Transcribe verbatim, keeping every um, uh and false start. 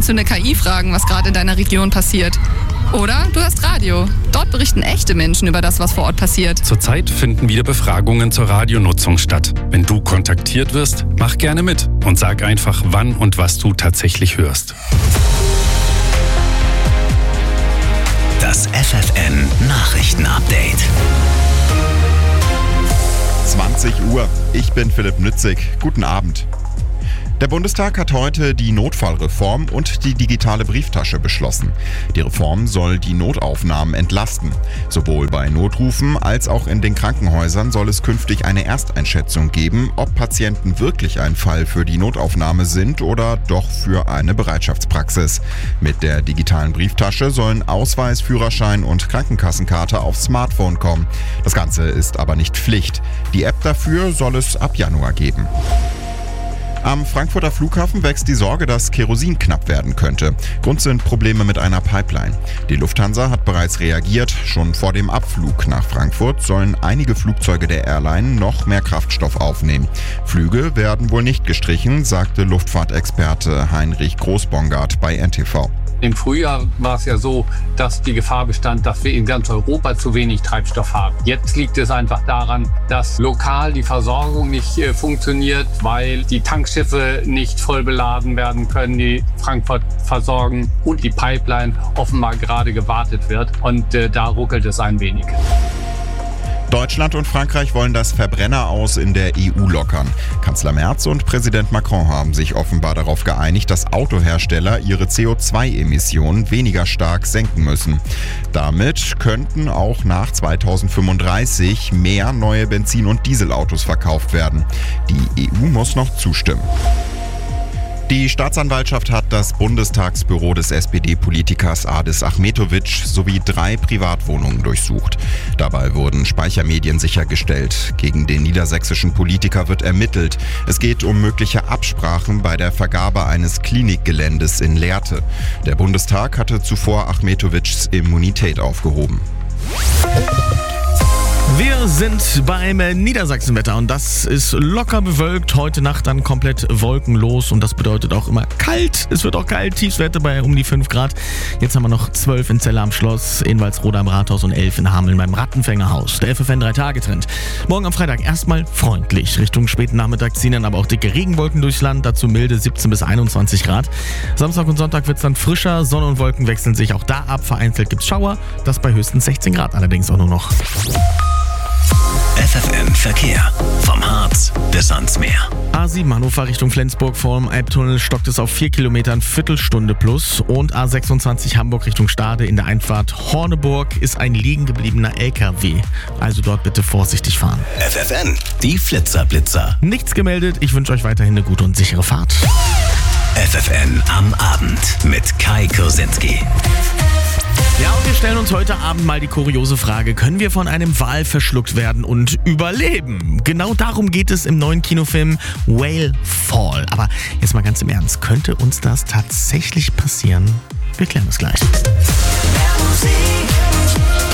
kannst du eine K I fragen, was gerade in deiner Region passiert. Oder du hörst Radio. Dort berichten echte Menschen über das, was vor Ort passiert. Zurzeit finden wieder Befragungen zur Radionutzung statt. Wenn du kontaktiert wirst, mach gerne mit und sag einfach, wann und was du tatsächlich hörst. Das F F N Nachrichtenupdate. zwanzig Uhr. Ich bin Philipp Nützig. Guten Abend. Der Bundestag hat heute die Notfallreform und die digitale Brieftasche beschlossen. Die Reform soll die Notaufnahmen entlasten. Sowohl bei Notrufen als auch in den Krankenhäusern soll es künftig eine Ersteinschätzung geben, ob Patienten wirklich ein Fall für die Notaufnahme sind oder doch für eine Bereitschaftspraxis. Mit der digitalen Brieftasche sollen Ausweis, Führerschein und Krankenkassenkarte aufs Smartphone kommen. Das Ganze ist aber nicht Pflicht. Die App dafür soll es ab Januar geben. Am Frankfurter Flughafen wächst die Sorge, dass Kerosin knapp werden könnte. Grund sind Probleme mit einer Pipeline. Die Lufthansa hat bereits reagiert. Schon vor dem Abflug nach Frankfurt sollen einige Flugzeuge der Airline noch mehr Kraftstoff aufnehmen. Flüge werden wohl nicht gestrichen, sagte Luftfahrtexperte Heinrich Großbongard bei N T V. Im Frühjahr war es ja so, dass die Gefahr bestand, dass wir in ganz Europa zu wenig Treibstoff haben. Jetzt liegt es einfach daran, dass lokal die Versorgung nicht äh, funktioniert, weil die Tankschiffe nicht voll beladen werden können, die Frankfurt versorgen und die Pipeline offenbar gerade gewartet wird. Und äh, da ruckelt es ein wenig. Deutschland und Frankreich wollen das Verbrenner-Aus in der E U lockern. Kanzler Merz und Präsident Macron haben sich offenbar darauf geeinigt, dass Autohersteller ihre C O zwei Emissionen weniger stark senken müssen. Damit könnten auch nach zweitausendfünfunddreißig mehr neue Benzin- und Dieselautos verkauft werden. Die E U muss noch zustimmen. Die Staatsanwaltschaft hat das Bundestagsbüro des S P D-Politikers Adis Ahmetović sowie drei Privatwohnungen durchsucht. Dabei wurden Speichermedien sichergestellt. Gegen den niedersächsischen Politiker wird ermittelt. Es geht um mögliche Absprachen bei der Vergabe eines Klinikgeländes in Lehrte. Der Bundestag hatte zuvor Ahmetovićs Immunität aufgehoben. Wir sind beim Niedersachsenwetter und das ist locker bewölkt. Heute Nacht dann komplett wolkenlos und das bedeutet auch immer kalt. Es wird auch kalt, Tiefstwerte bei um die fünf Grad. Jetzt haben wir noch zwölf in Celle am Schloss, in Walsrode am Rathaus und elf in Hameln beim Rattenfängerhaus. Der F F N drei Tage Trend. Morgen am Freitag erstmal freundlich. Richtung späten Nachmittag ziehen dann aber auch dicke Regenwolken durchs Land. Dazu milde siebzehn bis einundzwanzig Grad. Samstag und Sonntag wird es dann frischer. Sonne und Wolken wechseln sich auch da ab. Vereinzelt gibt es Schauer. Das bei höchstens sechzehn Grad allerdings auch nur noch. F F N Verkehr. Vom Harz bis ans Meer. A sieben Hannover Richtung Flensburg vorm Elbtunnel stockt es auf vier Kilometern, Viertelstunde plus. Und A sechsundzwanzig Hamburg Richtung Stade in der Einfahrt Horneburg ist ein liegen gebliebener L K W. Also dort bitte vorsichtig fahren. F F N, die Flitzerblitzer. Nichts gemeldet, ich wünsche euch weiterhin eine gute und sichere Fahrt. F F N am Abend mit Kai Kursinski. Ja, und wir stellen uns heute Abend mal die kuriose Frage, können wir von einem Wal verschluckt werden und überleben? Genau darum geht es im neuen Kinofilm Whale Fall. Aber jetzt mal ganz im Ernst, könnte uns das tatsächlich passieren? Wir klären das gleich. Mehr Musik.